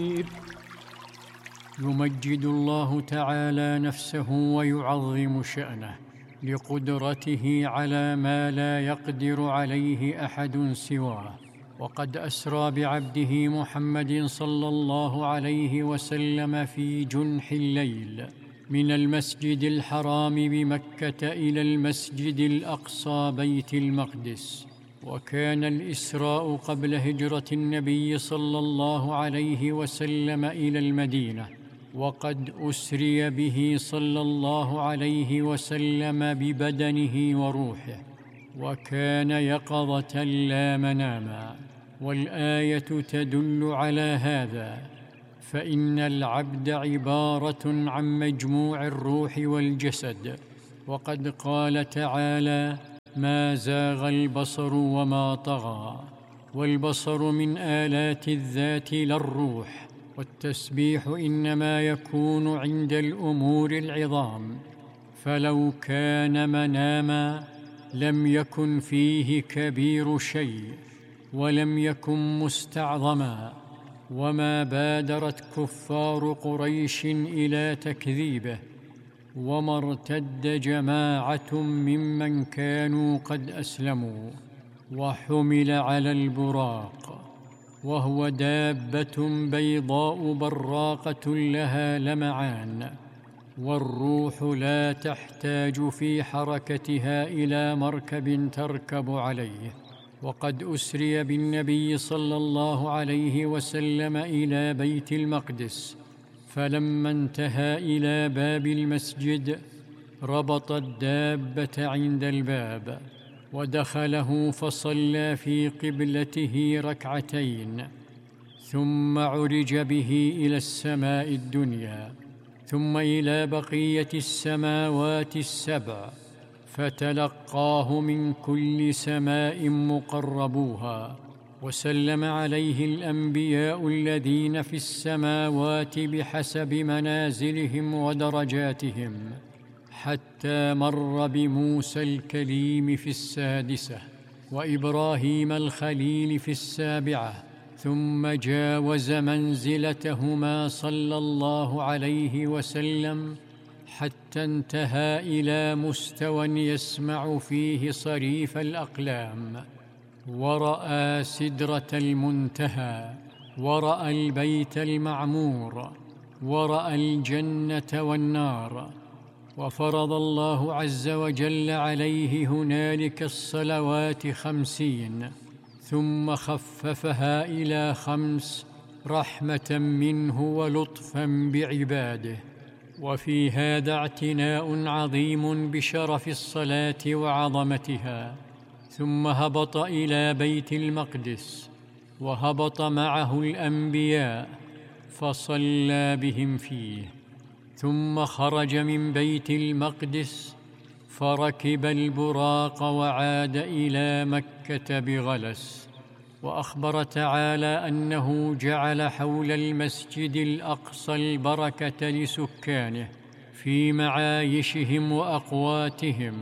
يمجد الله تعالى نفسه ويعظم شأنه لقدرته على ما لا يقدر عليه أحد سواه. وقد أسرى بعبده محمد صلى الله عليه وسلم في جنح الليل من المسجد الحرام بمكة إلى المسجد الأقصى بيت المقدس. وكان الإسراء قبل هجرة النبي صلى الله عليه وسلم إلى المدينة، وقد أسري به صلى الله عليه وسلم ببدنه وروحه، وكان يقظة لا مناما. والآية تدل على هذا، فإن العبد عبارة عن مجموع الروح والجسد. وقد قال تعالى: ما زاغ البصر وما طغى. والبصر من آلات الذات لا الروح. والتسبيح إنما يكون عند الأمور العظام، فلو كان مناما لم يكن فيه كبير شيء ولم يكن مستعظما. وما بادرت كفار قريش إلى تكذيبه، وما ارتد جماعة ممن كانوا قد أسلموا. وحمل على البراق، وهو دابة بيضاء براقة لها لمعان، والروح لا تحتاج في حركتها إلى مركب تركب عليه. وقد أسري بالنبي صلى الله عليه وسلم إلى بيت المقدس، فلما انتهى إلى باب المسجد ربط الدابة عند الباب، ودخله فصلى في قبلته ركعتين، ثم عرج به إلى السماء الدنيا، ثم إلى بقية السماوات السبع، فتلقاه من كل سماء مقربوها. وسلم عليه الأنبياء الذين في السماوات بحسب منازلهم ودرجاتهم، حتى مر بموسى الكليم في السادسة، وإبراهيم الخليل في السابعة، ثم جاوز منزلتهما صلى الله عليه وسلم حتى انتهى إلى مستوى يسمع فيه صريف الأقلام، ورأى سدرة المنتهى، ورأى البيت المعمور، ورأى الجنة والنار. وفرض الله عز وجل عليه هنالك الصلوات 50، ثم خففها إلى 5 رحمة منه ولطفا بعباده. وفي هذا اعتناء عظيم بشرف الصلاة وعظمتها. ثم هبط إلى بيت المقدس، وهبط معه الأنبياء فصلى بهم فيه، ثم خرج من بيت المقدس فركب البراق وعاد إلى مكة بغلس. وأخبر تعالى أنه جعل حول المسجد الأقصى البركة لسكانه في معايشهم وأقواتهم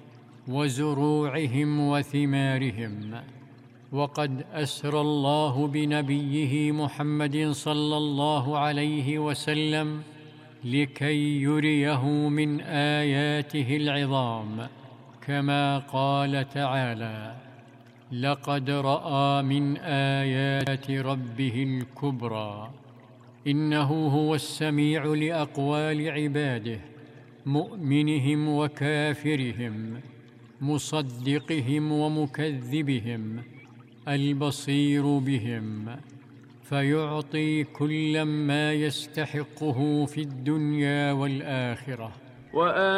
وزروعهم وثمارهم. وقد أسرى الله بنبيه محمد صلى الله عليه وسلم لكي يريه من آياته العظام، كما قال تعالى: لقد رأى من آيات ربه الكبرى. إنه هو السميع لأقوال عباده، مؤمنهم وكافرهم، مصدقهم ومكذبهم، البصير بهم، فيعطي كل ما يستحقه في الدنيا والآخرة.